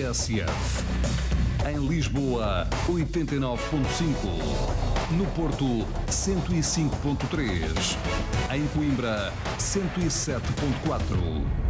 TSF. Em Lisboa, 89.5. No Porto, 105.3. Em Coimbra, 107.4.